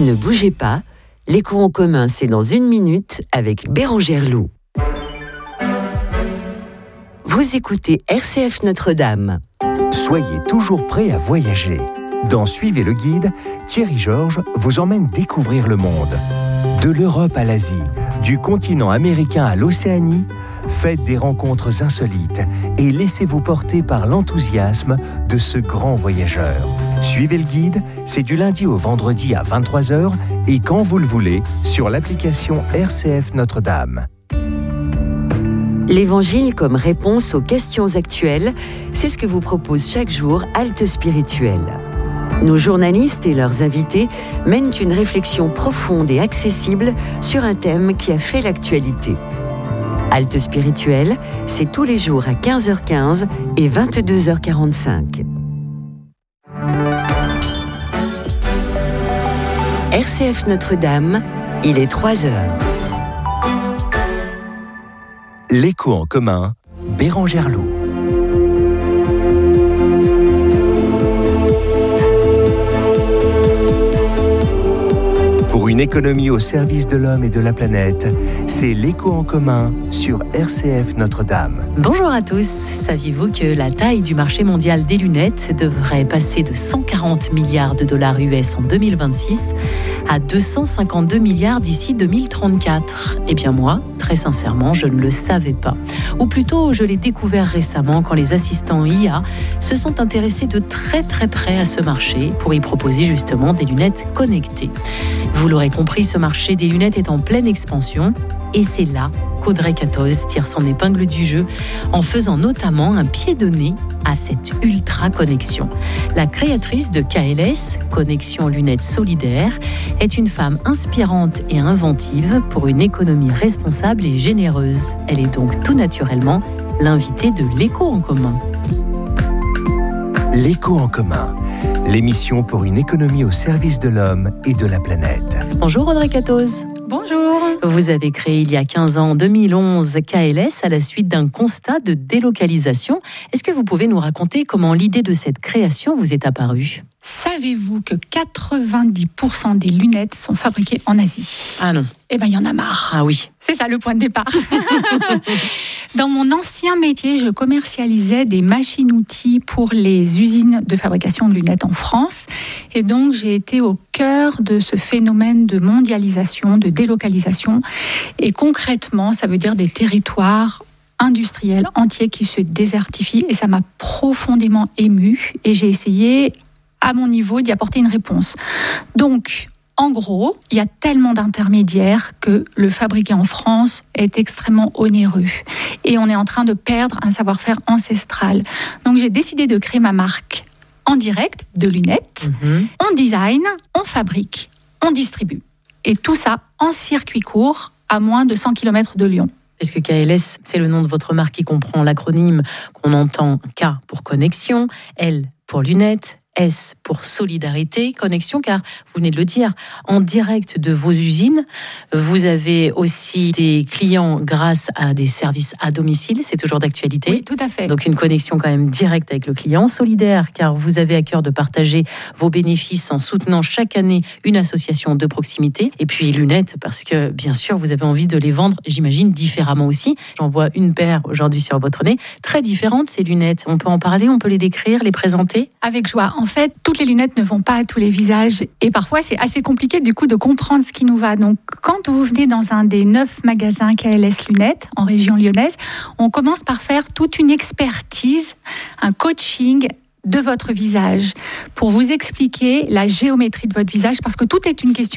Ne bougez pas, l'écho en commun, c'est dans 1 minute avec Bérangère Loup. Vous écoutez RCF Notre-Dame. Soyez toujours prêts à voyager. Dans Suivez le guide, Thierry Georges vous emmène découvrir le monde. De l'Europe à l'Asie, du continent américain à l'Océanie, faites des rencontres insolites et laissez-vous porter par l'enthousiasme de ce grand voyageur. Suivez le guide, c'est du lundi au vendredi à 23h et quand vous le voulez sur l'application RCF Notre-Dame. L'Évangile comme réponse aux questions actuelles, c'est ce que vous propose chaque jour Halte Spirituelle. Nos journalistes et leurs invités mènent une réflexion profonde et accessible sur un thème qui a fait l'actualité. Halte Spirituelle, c'est tous les jours à 15h15 et 22h45. RCF Notre-Dame, il est 3h. L'écho en commun, Bérangère Loup. Pour une économie au service de l'homme et de la planète, c'est l'écho en commun sur RCF Notre-Dame. Bonjour à tous. Saviez-vous que la taille du marché mondial des lunettes devrait passer de 140 milliards de dollars US en 2026 à 252 milliards d'ici 2034 ? Eh bien moi, très sincèrement, je ne le savais pas. Ou plutôt, je l'ai découvert récemment quand les assistants IA se sont intéressés de très très près à ce marché pour y proposer justement des lunettes connectées. Vous l'aurez compris, ce marché des lunettes est en pleine expansion et c'est là qu'Audrey Catoz tire son épingle du jeu en faisant notamment un pied de nez à cette ultra-connexion. La créatrice de KLS, Connexion Lunettes Solidaires, est une femme inspirante et inventive pour une économie responsable et généreuse. Elle est donc tout naturellement l'invitée de l'écho en commun. L'écho en commun, l'émission pour une économie au service de l'homme et de la planète. Bonjour Audrey Catoz. Bonjour. Vous avez créé il y a 15 ans, en 2011, KLS à la suite d'un constat de délocalisation. Est-ce que vous pouvez nous raconter comment l'idée de cette création vous est apparue ? Savez-vous que 90% des lunettes sont fabriquées en Asie ? Ah non. Eh bien, il y en a marre. Ah oui. C'est ça le point de départ. Dans mon ancien métier, je commercialisais des machines-outils pour les usines de fabrication de lunettes en France. Et donc, j'ai été au cœur de ce phénomène de mondialisation, de délocalisation. Et concrètement, ça veut dire des territoires industriels entiers qui se désertifient. Et ça m'a profondément émue. Et j'ai essayé, à mon niveau, d'y apporter une réponse. Donc, en gros, il y a tellement d'intermédiaires que le fabriquer en France est extrêmement onéreux. Et on est en train de perdre un savoir-faire ancestral. Donc j'ai décidé de créer ma marque en direct de lunettes. On design, on fabrique, on distribue. Et tout ça en circuit court, à moins de 100 km de Lyon. Parce que KLS, c'est le nom de votre marque qui comprend l'acronyme qu'on entend K pour connexion, L pour lunettes, S pour solidarité, connexion, car vous venez de le dire, en direct de vos usines, vous avez aussi des clients grâce à des services à domicile, c'est toujours d'actualité. Oui, tout à fait. Donc une connexion quand même directe avec le client, solidaire, car vous avez à cœur de partager vos bénéfices en soutenant chaque année une association de proximité, et puis lunettes, parce que bien sûr vous avez envie de les vendre, j'imagine, différemment aussi. J'en vois une paire aujourd'hui sur votre nez, très différente ces lunettes. On peut en parler, on peut les décrire, les présenter ? Avec joie. En fait, toutes les lunettes ne vont pas à tous les visages et parfois c'est assez compliqué du coup de comprendre ce qui nous va. Donc quand vous venez dans un des 9 magasins KLS Lunettes en région lyonnaise, on commence par faire toute une expertise, un coaching de votre visage pour vous expliquer la géométrie de votre visage parce que tout est une question